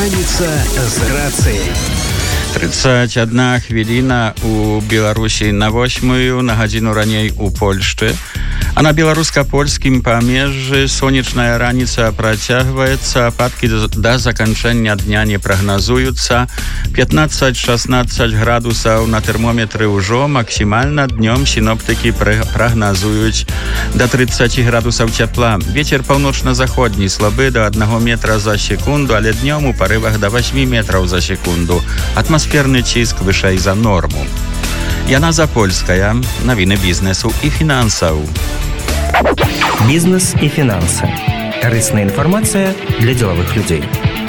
Раніца з рацыяй. 31 хвіліна у Беларусі на 8, на гадзіну раней у Польшчы. А на беларуска-польскім памежжы сонечная раніца працягваецца, ападкі да заканчэння дня не прагназуюцца. 15-16 градусаў на тэрмометры ўжо, максімальна днём сіноптыкі прагназуюць да 30 градусаў цяпла. Вецер паўночна-заходні слабы да 1 метра за секунду, але днём у парывах да 8 метраў за секунду. Атмасферны ціск вышэй за норму. Яна Запольская. Навіны бізнесу і фінансаў. Бізнес і фінансы. Карысная інфармацыя для дзелавых людзей.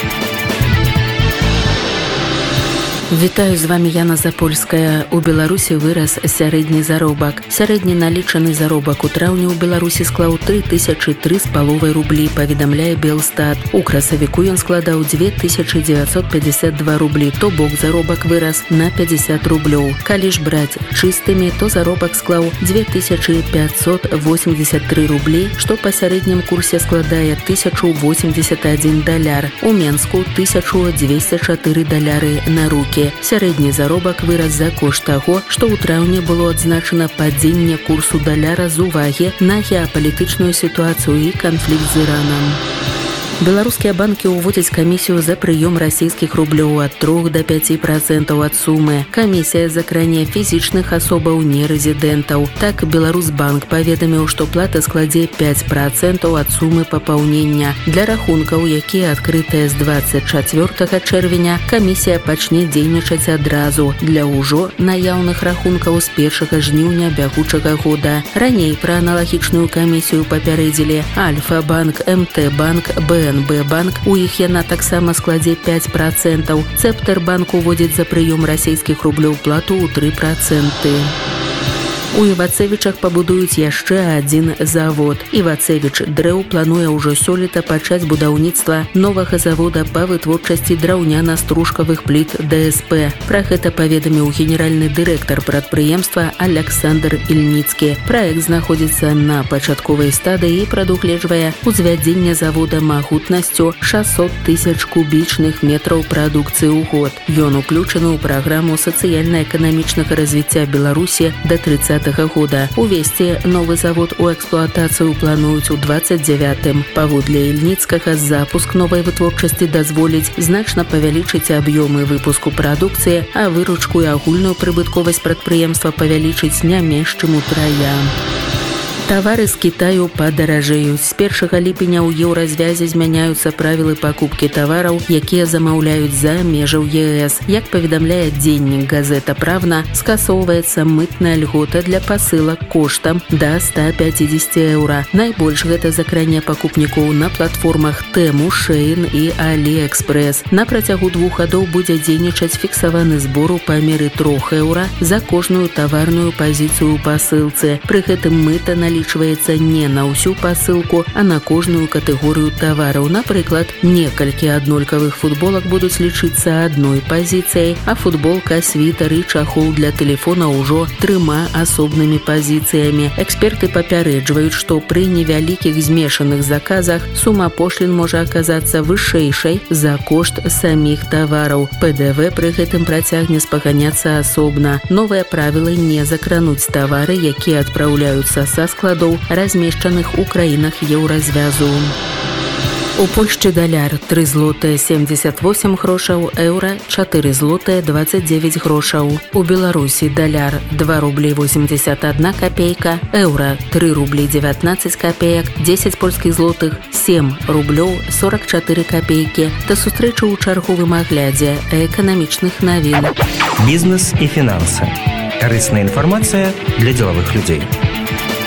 Вітаю, з вами Яна Запольская. У Беларусі вырас сярэдні заробак. Сярэдні налічаны заробак у траўні ў Беларусі склаў 3003,5 рублі, паведамляе Белстат. У красавіку ён складаў 2952 рублі, то бок заробак вырас на 50 рублёў. Калі ж браць чыстымі, то заробак склаў 2583 рублі, што па сярэднім курсе складае 1081 даляр. У Менску 1204 даляры на рукі. Сярэдні заробак вырас за кошт таго, што ў траўні было адзначана падзенне курсу даляра з увагі на геапалітычную сітуацыю і канфлікт з Іранам. Беларускія банкі ўводзяць камісію за прыём расійскіх рублёў ад 3 до 5% ад сумы. Камісія закране фізічных асобаў нерэзідэнтаў. Так, Беларусбанк паведаміў, што плата складзе 5% ад сумы папаўнення. Для рахункаў, якія адкрытыя з 24 чэрвеня, камісія пачне дзейнічаць адразу. Для ўжо наяўных рахункаў з 1 жніўня бягучага года. Раней пра аналагічную камісію папярэдзілі Альфа-банк, МТ-банк, БНБ-банк, у іх яна таксама складзе 5%. Цэптэрбанк уводзіць за прыём расійскіх рублёў плату ў 3%. У Івацевічах пабудуюць яшчэ адзін завод. Івацевіч дрэў плануе ўжо сёлета пачаць будаўніцтва новага завода па вытворчасці драўняна-стружкавых пліт ДСП. Пра гэта паведаміў генеральны дырэктар прадпрыемства Аляксандр Ільніцкі. Праект знаходзіцца на пачатковай стадыі і прадугледжвае узвядзенне завода магутнасцю 600 тысяч кубічных метраў прадукцыі ў год. Ён уключаны ў праграму сацыяльна-эканамічнага развіцця Беларусі да 30 года. Увесці новы завод у эксплуатацыю плануюць у 29-м. Паводле Ільніцкага, запуск новай вытворчасці дазволіць значна павялічыць аб'ёмы выпуску прадукцыі, а выручку і агульную прыбытковасць прадпрыемства павялічыць не менш чым утрая. Тавары з Кітаю падаражэюць. З 1 ліпеня ў еўразвязе змяняюцца правілы пакупкі тавараў, якія замаўляюць за межаў ЕС. Як паведамляе дзеннік газета «Правна», скасоўваецца мытная льгота для пасылак коштам да 150 еўра. Найбольш гэта закране пакупнікоў на платформах Тему, Шэйн і Аліэкспрэс. На працягу 2 гадоў будзе дзейнічаць фіксаваны збор у памеры 3 еўра за кожную таварную пазіцыю ў пасылцы. Пры гэтым мыта налічваецца не на ўсю пасылку, а на кожную катэгорыю тавараў. Напрыклад, некалькі аднолькавых футболак будуць лічыцца адной пазіцыяй, а футболка, світар і чахол для тэлефона ўжо 3 асобнымі пазіцыямі. Эксперты папярэджваюць, што пры невялікіх змешаных заказах сума пошлін можа аказацца вышэйшай за кошт саміх тавараў. ПДВ пры гэтым працягне спаганяцца асобна. Новыя правілы не закрануць тавары, якія адпраўляюцца са складоў, размешчаных у краінах еўразвязу. У Польшчы даляр 3 злотыя 78 грошаў, еўра 4 злотыя 29 грошаў. У Беларусі даляр 2 рублі 81 копейка, еўра 3 рублі 19 копеек, 10 польскіх злотых 7 рублёў 44 копейкі. Да сустрэчы ў чарговым аглядзе эканамічных навін. Бізнес і фінансы. Карысная інфармацыя для дзелавых людзей.